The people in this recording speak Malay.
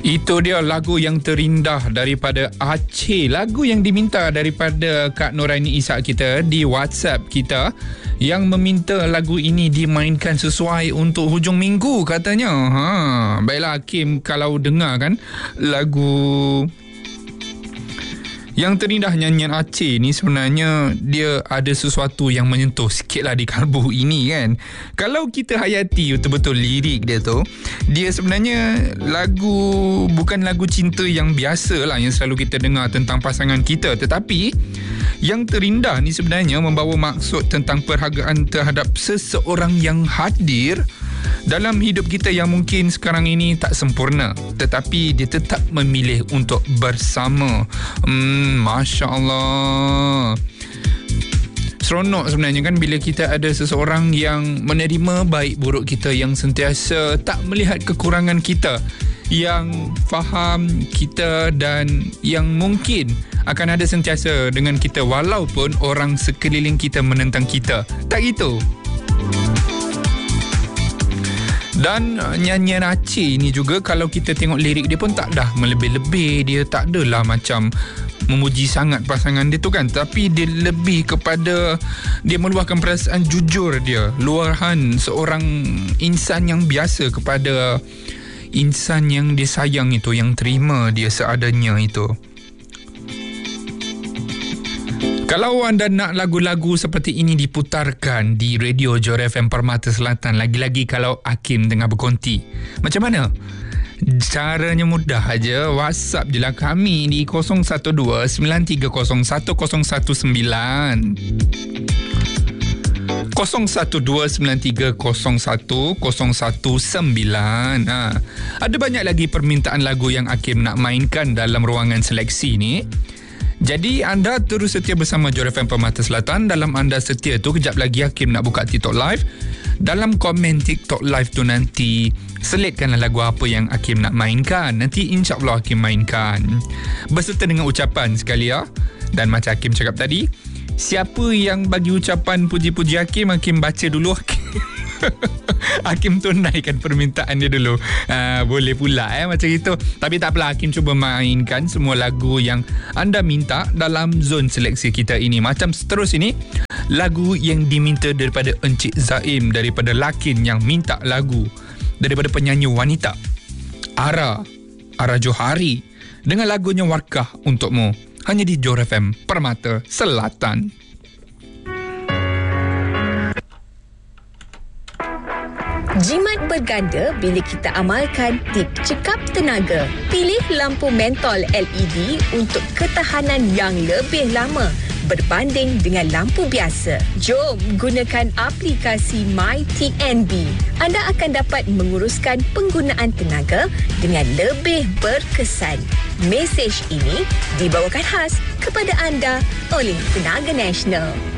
Itu dia lagu yang terindah daripada Aceh. Lagu yang diminta daripada Kak Noraini Ishak kita di WhatsApp kita, yang meminta lagu ini dimainkan sesuai untuk hujung minggu katanya. Baiklah Hakim, kalau dengar kan lagu yang terindah nyanyian Aceh ni, sebenarnya dia ada sesuatu yang menyentuh sikit lah di kalbu ini kan. Kalau kita hayati betul-betul lirik dia tu, dia sebenarnya bukan lagu cinta yang biasa lah yang selalu kita dengar tentang pasangan kita. Tetapi yang terindah ni sebenarnya membawa maksud tentang perhargaan terhadap seseorang yang hadir dalam hidup kita yang mungkin sekarang ini tak sempurna, tetapi dia tetap memilih untuk bersama. Masya Allah. Seronok sebenarnya kan bila kita ada seseorang yang menerima baik buruk kita, yang sentiasa tak melihat kekurangan kita, yang faham kita dan yang mungkin akan ada sentiasa dengan kita walaupun orang sekeliling kita menentang kita. Tak gitu. Dan nyanyian Aceh ni juga, kalau kita tengok lirik dia pun tak dah melebih-lebih. Dia tak adalah macam memuji sangat pasangan dia tu kan, tapi dia lebih kepada dia meluahkan perasaan jujur dia, luahan seorang insan yang biasa kepada insan yang dia sayang itu, yang terima dia seadanya itu. Kalau anda nak lagu-lagu seperti ini diputarkan di Radio Johor FM Permata Selatan, lagi-lagi kalau Hakim tengah berkonti, macam mana? Caranya mudah aja, WhatsApp je lah kami di 012-9301-019 012-9301-019. Ada banyak lagi permintaan lagu yang Hakim nak mainkan dalam ruangan seleksi ni. Jadi anda terus setia bersama Johor FM Permata Selatan. Dalam anda setia tu, kejap lagi Hakim nak buka TikTok Live. Dalam komen TikTok Live tu nanti selitkanlah lagu apa yang Hakim nak mainkan. Nanti insyaAllah Hakim mainkan beserta dengan ucapan sekali ya. Dan macam Hakim cakap tadi, siapa yang bagi ucapan puji-puji Hakim, Hakim baca dulu. Hakim tunaikan permintaan dia dulu. Boleh pula macam itu. Tapi tak apalah, Hakim cuba mainkan semua lagu yang anda minta dalam zon seleksi kita ini. Macam seterus ini, lagu yang diminta daripada Encik Zaim, daripada Lakin yang minta lagu, daripada penyanyi wanita Ara Johari, dengan lagunya Warkah untukmu, hanya di Johor FM Permata Selatan. Jimat berganda bila kita amalkan tip cekap tenaga. Pilih lampu mentol LED untuk ketahanan yang lebih lama berbanding dengan lampu biasa. Jom gunakan aplikasi MyTNB. Anda akan dapat menguruskan penggunaan tenaga dengan lebih berkesan. Mesej ini dibawakan khas kepada anda oleh Tenaga Nasional.